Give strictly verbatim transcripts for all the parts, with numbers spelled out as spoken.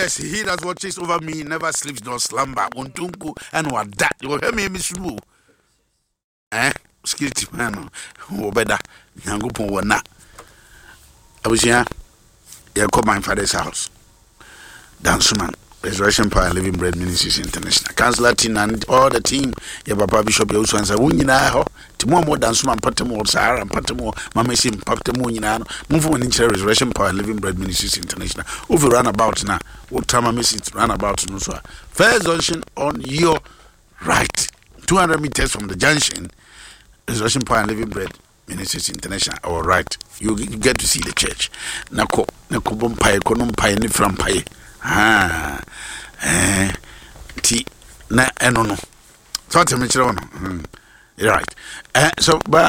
Yes, he that watches over me never sleeps nor slumber. Untunku and what that you hear me, Miss Wu. Eh, skillet man, or better, Yangupo were not. I was here, you called my father's house. Danceman, Resurrection Power Living Bread Ministries International. Councillor Tin and all the team, your Papa Bishop, your sons are winning. I Timo Danceman, Patamo, Sahara, and Patamo, Mamma Sim, Patamo, move on in Resurrection Power Living Bread Ministries International. Over run about now. What time I miss it? Run about no so. First junction on your right, two hundred meters from the junction, Resurrection Power Living Bread Ministries International. All right, you get to see the church. Nako, Nako Bompire, Konum Pie, Nifram Pie. Ah, eh, T, na, eh, no, no. So, to me, hmm. You're right. Eh, so, but,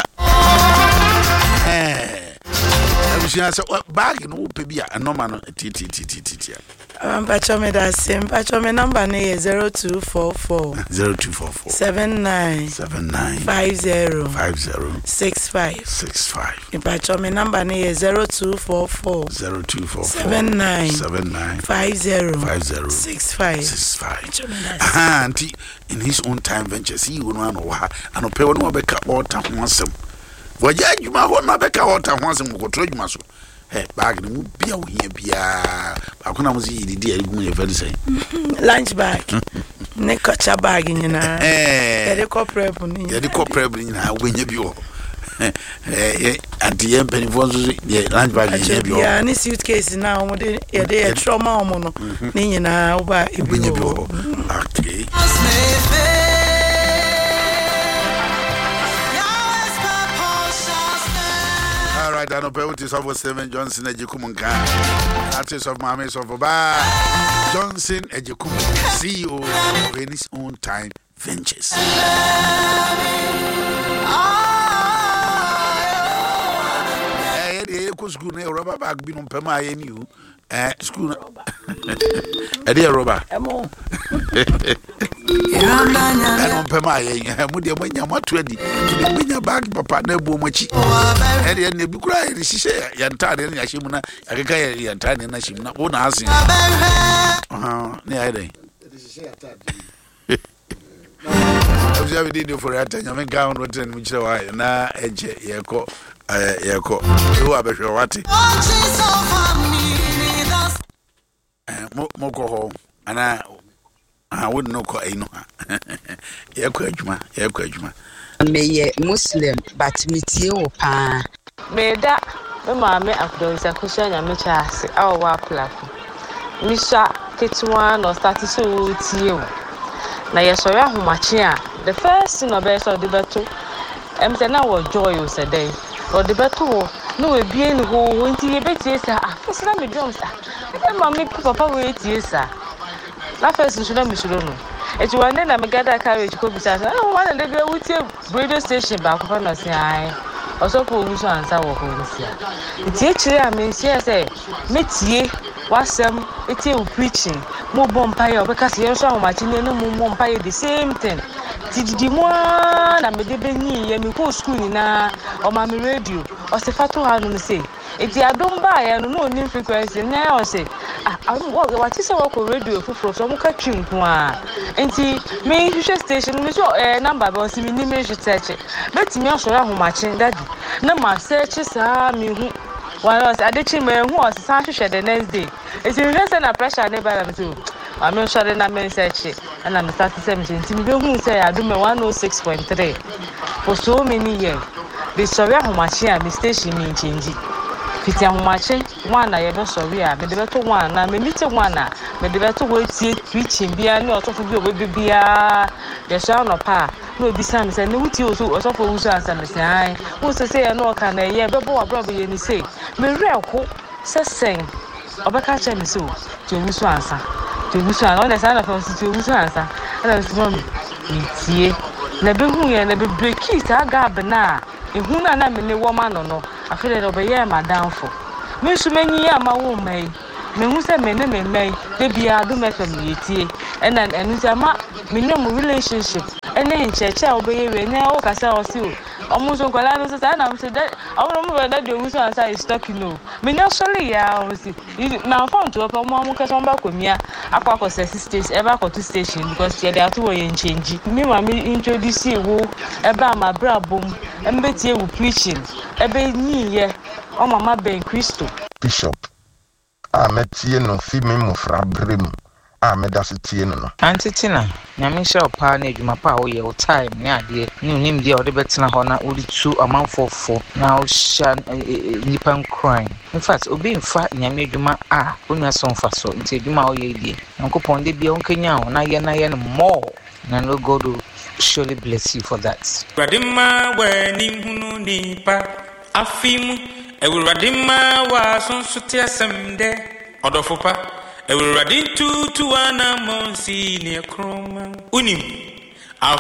eh, I was saying, so, bag in Upibia, and no man, T, T, T, T, T, T. Um, Pachome da sim. Pachome number ne zero two four four zero two four four seven nine seven nine five zero five zero six five six five. Pachome number ne zero two four four zero two four four seven nine seven nine five zero five zero six five six five. Ah, auntie, in his own time ventures, he would know how and pay one more back out of one some. Well, yeah, you might want my back out of one some go to you, muscle. Hey, bag no be a here be a akona mo see di e gu e very say lunch bag ne kocha bag nyina eh de ko prep ni ya de ko prep ni na wenye bi o eh anti yem penifo so lunch bag nyina bi o ya ni suitcase na o de ya de trauma o mo no ni nyina wo ba wenye bi o okay. All right, I know Peotis of Seven Johnson Ejikumunka. Artist of Mames of Oba Johnson Ejikum, C E O of his own time ventures. Eh, eh, eh, school ne rubber bag bin on Pema you. Eh, school. Eh, dear rubber. Emo. I don't pay my Mudia when you're not ready. When you're back, Papa, no bomochi. And then you cry, she said, Yantan and Yashimuna, I can carry Yantan and Yashimuna, won't ask him. Uh, near day. I was having dinner for a time. I mean, count what ten which I na edge, Yako, Yako, you are better what it. Moko home, and I. I wouldn't know quite no. Yeah, Quajma, yeah, Quajma. May Muslim, but meet you, pa. May that, mamma, after is a cushion and much as our war platform. Misha, Kitwan or started so to you. Now, yes, so ya humachia. The first thing of best of the battle, and then our joy was a day. Or the battle, no, being who went to your bed, yes, sir. I first let me drums. And mammy, papa, wait, yes, sir. La first should not be sure. It's one day I gather carriage could be said. I don't want to go with your radio station back upon us. I also put you answer what we see. It's actually, I mean, say, meet ye, was some, it's you preaching, more bompire because you're so much in the more bompire the same thing. Did you want a medibeni and me go school na or mammy radio or the fatu hand say? If you don't buy and no new frequency now say, I what is our radio for some catching one. And see, me future station, we saw a number of see me measure search it. But me also how much in that. No my searches are me who while I was at the chamber who was such the next day. It's in less than a pressure never too. I'm not sure that I'm search it and I'm starting seventeen. See me who say I do me one oh six point three for so many years. The sorry how much here, the station mean change it. Fiti ahumache one na yebe sorry a me de beto one na me meet one na me de beto we tie preaching bia na otofo bi obi bia de so no pa na obi sam say ne wuti oso otofo wuso ansam say ai wo se say na o ka na ye bebo wa bro be ni say me reko se sen obeka che me so ti wuso ansa ti wuso an na say na fa ti wuso ansa na se mo mi tie na be hu ye na be break it aga bna ehun na na me ne wo ma no no afere do be ye madam for me su manyi ya ma wo mai me hu se me ne me mai de bia do me fam yetie ena enu se ma me ne mo relationship ene ncheche a obeye we ne o kasa o si o almost on Colano says, and I'm said that I don't remember that the Wilson answer is talking no. Me not surely, yeah, I was now found to open one because I'm back with me. I quack station, ever go to station because they are two way change. Me, mammy introduce you about my bra boom and Betty will preaching. A baby, yeah, oh, Mamma Ben Christo. Bishop, I met Tieno, female fra brim. Ah, me that's a Tieno. Auntie Tina, Yamisha Parnage, my power, your time, yeah, dear. You name the other better honor, only two a month for four. Now, shan nippon crime. In fact, obeying fat, Yamiduma, ah, when you're so fast, so into Duma, ye, Uncle Pondy be on Kenya, and I am more. And no God will surely bless you for that. Radima, where Nimu nipa, Afimu, I will Radima was on Sutia some day, Odofopa. I will run into to an amount senior chroma. Unim.